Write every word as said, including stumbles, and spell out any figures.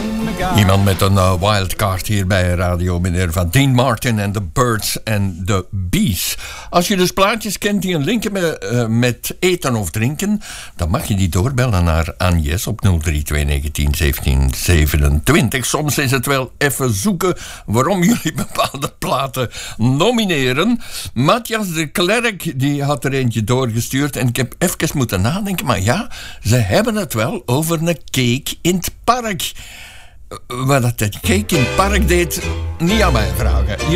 Iemand met een uh, wildcard hier bij Radio Meneer van Dean Martin en The Birds and the Bees. Als je dus plaatjes kent die een link met, uh, met eten of drinken, dan mag je die doorbellen naar Agnes op nul drie twee negentien zeventien zevenentwintig. Soms is het wel even zoeken waarom jullie bepaalde platen nomineren. Matthias de Klerk die had er eentje doorgestuurd en ik heb even moeten nadenken, maar ja, ze hebben het wel over een cake in het park. Wat dat cake in het park deed, niet aan mij vragen.